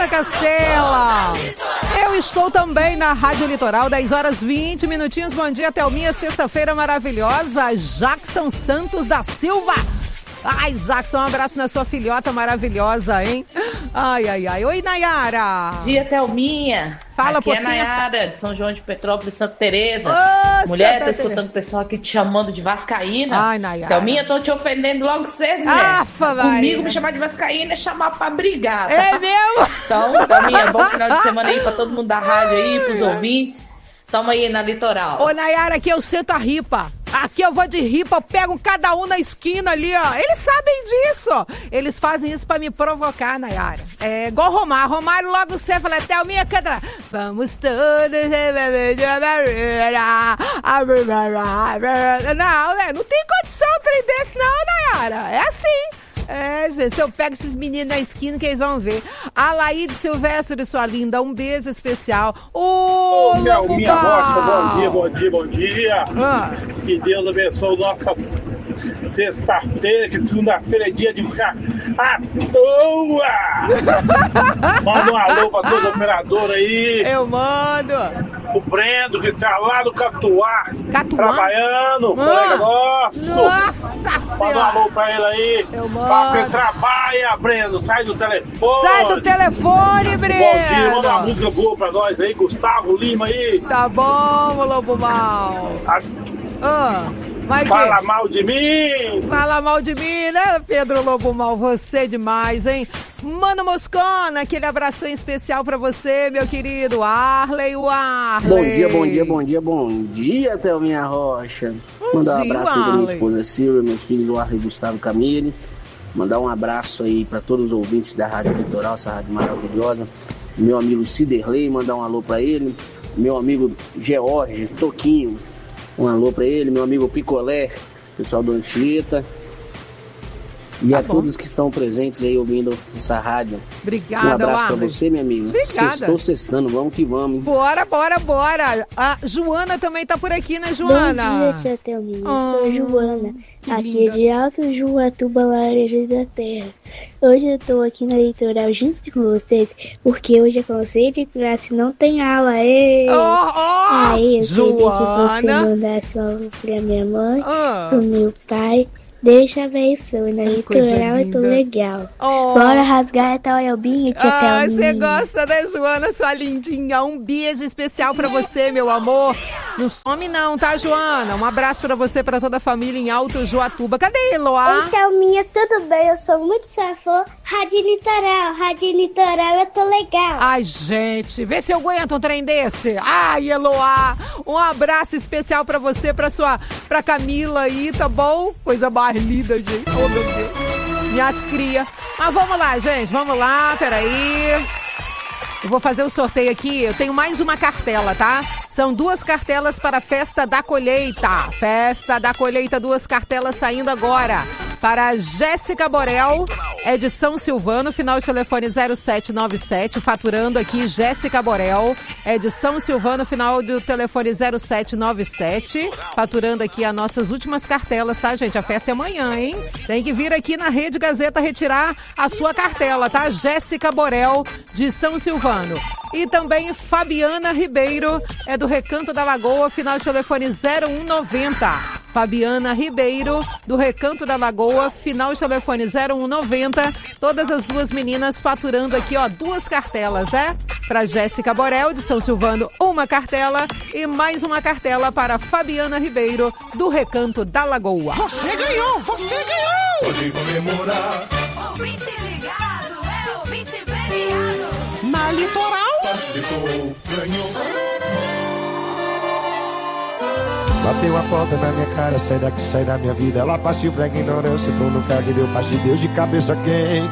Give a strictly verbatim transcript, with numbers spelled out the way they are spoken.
Castela. Eu estou também na Rádio Litoral, dez horas vinte minutinhos. Bom dia, Thelminha, sexta-feira maravilhosa. Jackson Santos da Silva. Ai, Jackson, um abraço na sua filhota maravilhosa, hein? Ai, ai, ai. Oi, Nayara. Bom dia, Thelminha. Fala, aqui potência. é Nayara, de São João de Petrópolis, Santa Teresa. Ô, Mulher, Santa tô escutando Teresa. o pessoal aqui te chamando de vascaína. Ai, Nayara. Thelminha, tô te ofendendo logo cedo, mulher. Afa, Comigo Maria. me chamar de vascaína é chamar pra brigar, tá? É mesmo? Então, Thelminha, bom final de semana aí pra todo mundo da rádio aí, pros ouvintes. Tamo aí na Litoral. Ô, Nayara, aqui eu sento a ripa. Aqui eu vou de ripa, eu pego cada um na esquina ali, ó. Eles sabem disso. Eles fazem isso pra me provocar, Nayara. É igual Romário. Romário logo você fala, Thelminha, canta. Vamos todos... Não, né? Não tem condição um trem desse não, Nayara. É assim. É, gente, se eu pego esses meninos na esquina que eles vão ver. A Laíde Silvestre, sua linda, um beijo especial. Ô, Ô, minha rocha, bom dia, bom dia, bom dia. Ah. Que Deus abençoe nossa sexta-feira, que segunda-feira é dia de ficar à toa. Manda um alô pra todos os operadores aí. Eu mando. O Brendo, que tá lá no Catuá, Catuá? trabalhando, Ah. colega nosso. Nossa Manda um Senhora. alô pra ele aí. Eu mando. Fala que ele trabalha, Brendo, sai do telefone. Sai do telefone, Bom dia, manda uma Breno. música boa pra nós aí, Gustavo Lima aí. Tá bom, Lobo Mal. A- Ah, mas Fala que? mal de mim. Fala mal de mim, né, Pedro Lobo Mal? Você demais, hein? Mano Moscona, aquele abração especial pra você, meu querido Arley, o Arley. Bom dia, bom dia, bom dia, bom dia, Thelminha Rocha. Mandar um dia, abraço aí pra minha Arley. esposa Silvia, meus filhos, o Arley e Gustavo Camille. Mandar um abraço aí pra todos os ouvintes da Rádio Litoral, essa rádio maravilhosa. Meu amigo Ciderley, mandar um alô pra ele. Meu amigo George Toquinho, um alô pra ele. Meu amigo Picolé, pessoal do Anchieta. E Tá a bom. todos que estão presentes aí ouvindo essa rádio. Obrigada, Um abraço pra Arley. você, minha amiga. Obrigada. Sextou, sextando, vamos que vamos, hein? Bora, bora, bora. A Joana também tá por aqui, né, Joana? Bom dia, tia Thelminha. Eu sou Ah, Joana, que aqui linda. de Alto Juatuba, Laranja da Terra. Hoje eu tô aqui na Litoral junto com vocês, porque hoje é conselho de classe, não tem aula. Ê! Oh, oh, Aí eu queria que você Joana. mandasse um alô pra minha mãe, Ah. pro meu pai. Deixa abençoe, na Que coisa Litoral eu tô linda. legal. Oh. Bora rasgar a tal Elbinha, tia Ah, você Thelminha. gosta, né, Joana, sua lindinha? Um beijo especial pra você, meu amor. Não some não, tá, Joana? Um abraço pra você, pra toda a família em Alto Joatuba. Cadê Eloá? Oi, Thelminha, tudo bem? Eu sou muito sua fã. Rádio Litoral, Rádio Litoral, eu tô legal. Ai, gente, vê se eu aguento um trem desse. Ai, Eloá, um abraço especial pra você, pra sua, pra Camila aí, tá bom? Coisa mais linda, gente. Oh, meu Deus. Minhas cria. Mas vamos lá, gente, vamos lá, peraí. Eu vou fazer o sorteio aqui, eu tenho mais uma cartela, tá? São duas cartelas para a Festa da Colheita. Festa da Colheita, duas cartelas saindo agora. Para Jéssica Borel, é de São Silvano, final de telefone zero sete nove sete, faturando aqui Jéssica Borel, é de São Silvano, final do telefone zero sete nove sete, faturando aqui as nossas últimas cartelas, tá, gente? A festa é amanhã, hein? Tem que vir aqui na Rede Gazeta retirar a sua cartela, tá? Jéssica Borel, de São Silvano. E também Fabiana Ribeiro, é do Recanto da Lagoa, final de telefone zero um noventa. Fabiana Ribeiro, do Recanto da Lagoa, final de telefone zero um noventa. Todas as duas meninas faturando aqui, ó, duas cartelas, né? Para Jéssica Borel, de São Silvano, uma cartela. E mais uma cartela para Fabiana Ribeiro, do Recanto da Lagoa. Você ganhou! Você ganhou! Pode comemorar. Ouvinte ligado, é ouvinte premiado. Na Litoral! Participou, ganhou. Bateu a porta na minha cara, sai daqui, sai da minha vida. Ela partiu pra ignorância, então nunca que deu parte, deu de cabeça quente.